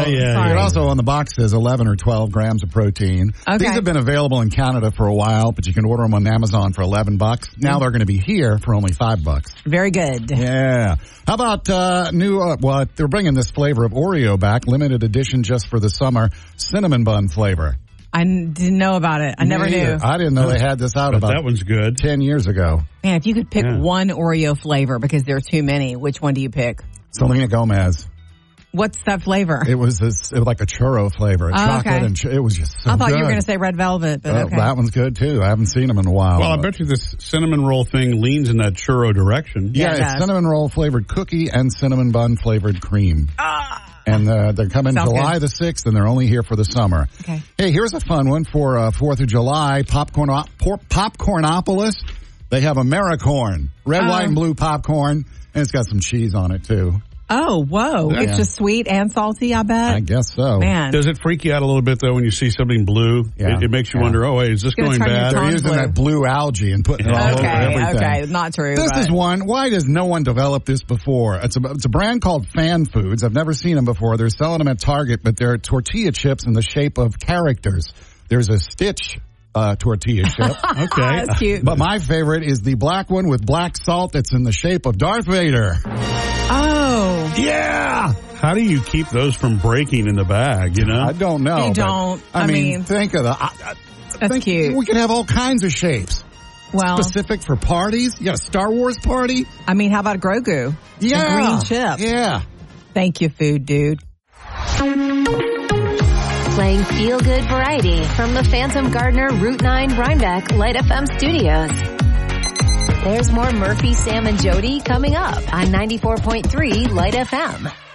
It also on the box says 11 or 12 grams of protein. Okay. These have been available in Canada for a while, but you can order them on Amazon for $11. Now they're going to be here for only $5. Very good. Yeah. How about they're bringing this flavor of Oreo back, limited edition just for the summer, cinnamon bun flavor. I didn't know about it. I never knew. I didn't know they had this out about that one's good. 10 years ago. Man, if you could pick one Oreo flavor because there are too many, which one do you pick? Selena Gomez. What's that flavor? It was like a churro flavor. Chocolate and it was just so I thought good. you were going to say red velvet, but okay. That one's good, too. I haven't seen them in a while. Well, I bet you this cinnamon roll thing leans in that churro direction. Yeah, it's cinnamon roll flavored cookie and cinnamon bun flavored cream. And they're coming July the 6th, and they're only here for the summer. Okay. Hey, here's a fun one for 4th of July. Popcornopolis. They have AmeriCorn. Red, white, and blue popcorn. And it's got some cheese on it, too. Oh, whoa. Yeah. It's just sweet and salty, I bet. I guess so. Man. Does it freak you out a little bit, though, when you see something blue? Yeah. It makes you wonder, is this going bad? They're using that blue algae and putting it all over everything. Okay, not true. This is one. Why does no one develop this before? It's a brand called Fan Foods. I've never seen them before. They're selling them at Target, but they're tortilla chips in the shape of characters. There's a Stitch tortilla chip. Okay. That's cute. But my favorite is the black one with black salt that's in the shape of Darth Vader. Oh. Yeah. How do you keep those from breaking in the bag, you know? I don't know. You don't. I mean, think of that's cute. We can have all kinds of shapes. Well, specific for parties. You got a Star Wars party. I mean, how about Grogu? Yeah. A green chip. Yeah. Thank you, food dude. Playing feel-good variety from the Phantom Gardener Route 9 Rhinebeck Light FM studios. There's more Murphy, Sam, and Jody coming up on 94.3 Light FM.